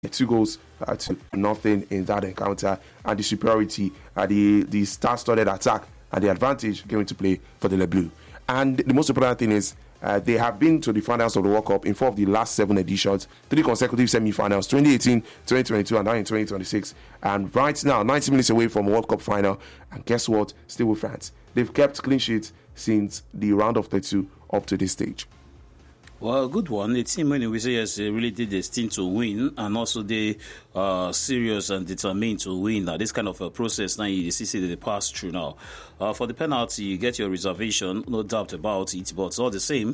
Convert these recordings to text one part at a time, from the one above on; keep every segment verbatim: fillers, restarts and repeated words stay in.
two goals uh, to nothing in that encounter, and the superiority, uh, the the star-studded attack, and the advantage came into play for the Le Bleu. And the most important thing is uh, they have been to the finals of the World Cup in four of the last seven editions, three consecutive semi-finals, twenty eighteen, twenty twenty-two, and now in twenty twenty-six. And right now, ninety minutes away from a World Cup final, and guess what? Still with France. They've kept clean sheets since the round of thirty-two up to this stage. Well, good one. The team, when we say yes, they really did this thing to win, and also they are serious and determined to win. Now, this kind of a process now you see that they pass through now. Uh, for the penalty, you get your reservation, no doubt about it, but all the same,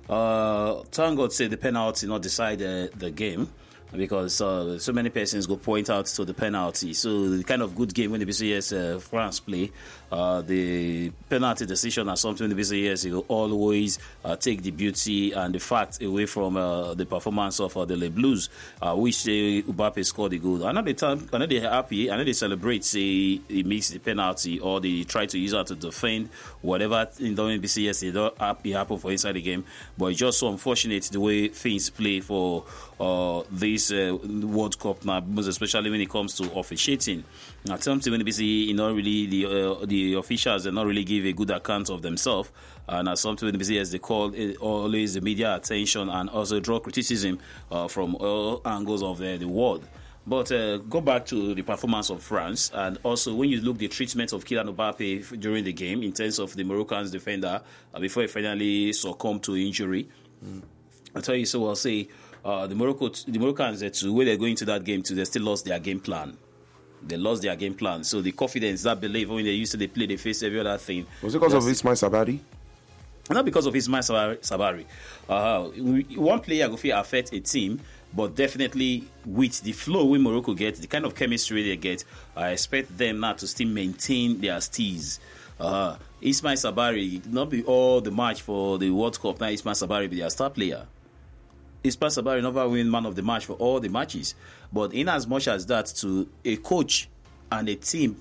uh, thank God say the penalty not decide uh, the game. Because uh, so many persons go point out to the penalty. So the kind of good game when the B C S uh, France play, uh, the penalty decision or something the B C S will always uh, take the beauty and the fact away from uh, the performance of uh, the Le Blues, uh, which uh, Mbappe scored the goal. Another time, I know they're happy, I know they celebrate, say he makes the penalty or they try to use it to defend whatever in the B C S it don't happen for inside the game. But it's just so unfortunate the way things play for uh, this uh, World Cup now, most especially when it comes to officiating. Now, something when the B C S, you know, really the uh, the officials they not really give a good account of themselves, and as something when the B C S they call it always the media attention and also draw criticism uh, from all angles of the, the world. But uh, go back to the performance of France, and also when you look the treatment of Kylian Mbappe during the game in terms of the Moroccan's defender uh, before he finally succumbed to injury. Mm. I tell you so. I'll say uh, the Morocco, the Moroccans, uh, too, where they're going to that game, too, they still lost their game plan. They lost their game plan. So the confidence, that belief, when they used to they play, they face every other thing. Was it because of Ismail Sabari? Not because of Ismail Sabari. Uh, one player will feel affect a team, but definitely with the flow when Morocco gets, the kind of chemistry they get, I expect them now to still maintain their steez. Uh, Ismail Sabari, not be all the match for the World Cup. Now Ismail Sabari be their star player. Ismail Sabari never win man of the match for all the matches. But in as much as that, to a coach and a team,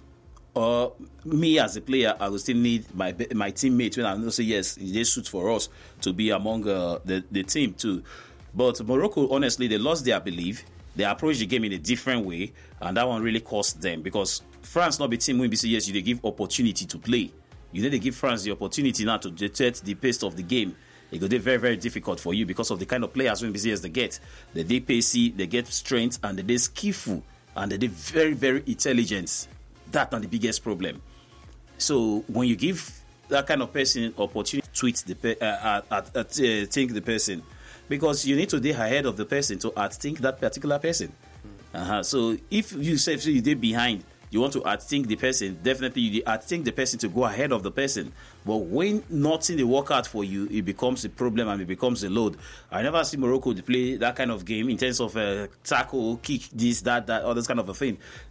or me as a player, I will still need my my teammates when I know say yes, they suit for us to be among uh, the the team too. But Morocco, honestly, they lost their belief. They approached the game in a different way, and that one really cost them because France not be team when B C yes, you they give opportunity to play. You need to give France the opportunity now to detect the pace of the game. It could be very, very difficult for you because of the kind of players when B C S they get. They they pacey, they get strength, and they skillful, and they very, very intelligent. That's not the biggest problem. So when you give that kind of person opportunity to tweet the pe- uh, uh, uh, uh, think the person, because you need to be ahead of the person to outthink that particular person. Mm. Uh-huh. So if you say so you did behind, you want to outthink the person, definitely you outthink the person to go ahead of the person. But when nothing they work out for you, it becomes a problem and it becomes a load. I never see Morocco play that kind of game in terms of uh, tackle, kick, this, that, that, all this kind of a thing.